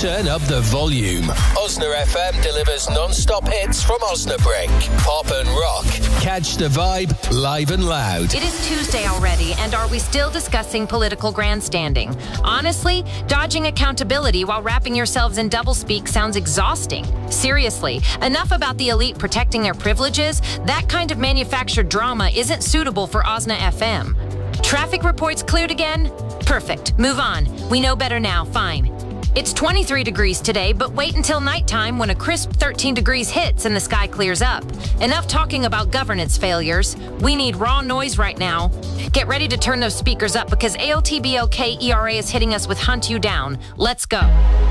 Turn up the volume. Osna FM delivers non-stop hits from Osnabrück. Pop and rock. Catch the vibe live and loud. It is Tuesday already, and are we still discussing political grandstanding? Honestly, dodging accountability while wrapping yourselves in doublespeak sounds exhausting. Seriously, enough about the elite protecting their privileges. That kind of manufactured drama isn't suitable for Osna FM. Traffic reports cleared again? Perfect. Move on. We know better now. Fine. It's 23 degrees today, but wait until nighttime when a crisp 13 degrees hits and the sky clears up. Enough talking about governance failures. We need raw noise right now. Get ready to turn those speakers up because ALTBOK ERA is hitting us with Hunt You Down. Let's go.